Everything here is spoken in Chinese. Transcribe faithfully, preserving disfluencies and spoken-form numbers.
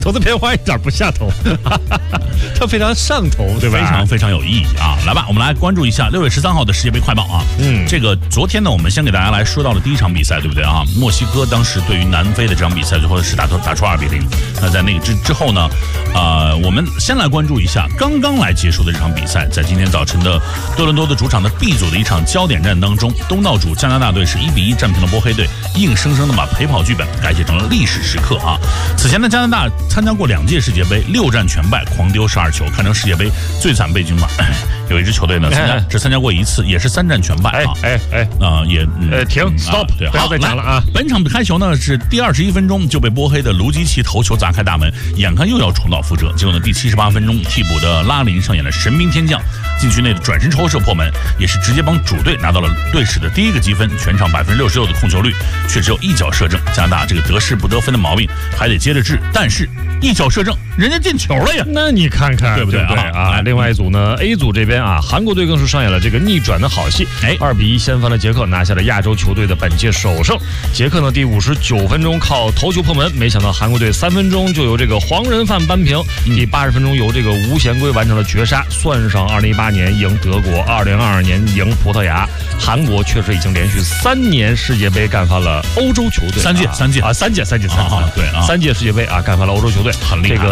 投资片花一点不下头，它非常上头，对吧？ 非常非常有意义啊！来吧，我们来关注一下六月十三号的世界杯快报啊。嗯，这个昨天呢，我们先给大家来说到了第一场比赛，对不对啊？墨西哥当时对于南非的这场比赛，最后是打打出二比零。那在那个之之后呢，呃，我们先来关注一下刚刚来结束的这场比赛，在今天早晨的多伦多的主场的 B 组的一场焦点战当中，东道主加拿大队是一比一战平了波黑队，硬生生的把陪跑剧本改写成了历史时刻啊！此前呢，加拿大参加过两届世界杯，六战全败，狂丢十二球，堪称世界杯最惨悲剧嘛。有一支球队呢，参加只参加过一次，也是三战全败啊！ 哎哎啊，也呃停 ，stop， 对， 不要再讲了啊！ 本场开球呢是第二十一分钟就被波黑的卢基奇头球砸开大门，眼看又要重蹈覆辙，结果呢第七十八分钟，替补的拉林上演了神兵天降，禁区内的转身抽射破门，也是直接帮主队拿到了队史的第一个积分，全场百分之六十六的控球率，却只有一脚射正。加拿大这个得势不得分的毛病还得接着治，但是一脚射正，人家进球了呀！ 那你看看对不对啊？啊，另外一组呢 ，A 组这边啊，韩国队更是上演了这个逆转的好戏，哎，二比一掀翻了捷克，拿下了亚洲球队的本届首胜。捷克呢，第五十九分钟靠头球破门，没想到韩国队三分钟就由这个黄人范扳平， 嗯、 第八十分钟由这个吴贤圭完成了绝杀，算上二零一八年赢德国，二零二二年赢葡萄牙，韩国确实已经连续三年世界杯干翻了欧洲球队， 三届三届啊，三届三届三届， 啊、对啊， 三届世界杯啊，干翻了欧洲球队， 很厉害。 这个